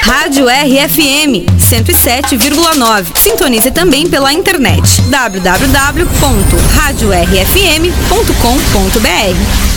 Rádio RFM 107,9. Sintonize também pela internet www.radiorfm.com.br.